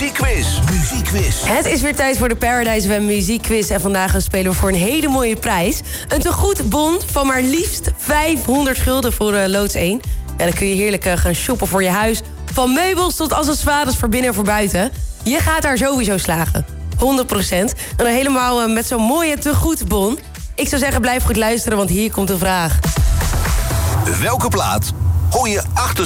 muziekquiz. Het is weer tijd voor de Paradise FM muziekquiz. En vandaag spelen we voor een hele mooie prijs. Een tegoedbon van maar liefst 500 gulden voor Loods 1. En dan kun je heerlijk gaan shoppen voor je huis. Van meubels tot accessoires voor binnen en voor buiten. Je gaat daar sowieso slagen. 100%. En dan helemaal met zo'n mooie tegoedbon. Ik zou zeggen, blijf goed luisteren, want hier komt de vraag. Welke plaat hoor je achter